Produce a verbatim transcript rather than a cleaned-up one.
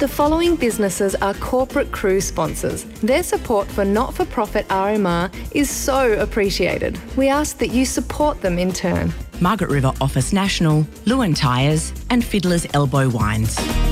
The following businesses are corporate cruise sponsors. Their support for not-for-profit R M R is so appreciated. We ask that you support them in turn. Margaret River Office National, Lewin Tyres and Fiddler's Elbow Wines.